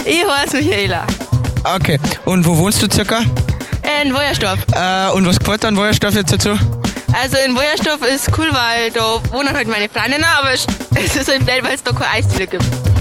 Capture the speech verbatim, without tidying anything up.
Ich heiße Michaela. Okay. Und wo wohnst du circa? In Wojersdorf. Äh, und was gefällt dir an Wojersdorf jetzt dazu? Also in Wojersdorf ist cool, weil da wohnen halt meine Freundinnen, aber es ist halt blöd, weil es da keine Eisdiele gibt.